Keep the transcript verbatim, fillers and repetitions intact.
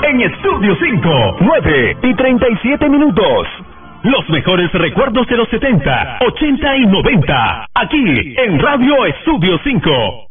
en Estudio cinco. nueve y treinta y siete minutos. Los mejores recuerdos de los setenta, ochenta y noventa. Aquí en Radio Estudio cinco.